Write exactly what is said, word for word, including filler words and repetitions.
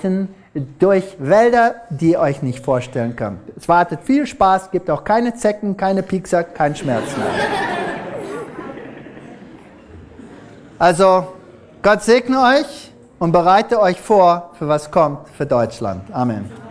reiten durch Wälder, die ihr euch nicht vorstellen könnt. Es wartet viel Spaß, gibt auch keine Zecken, keine Piekser, keinen Schmerzen. Also, Gott segne euch und bereite euch vor, für was kommt für Deutschland. Amen.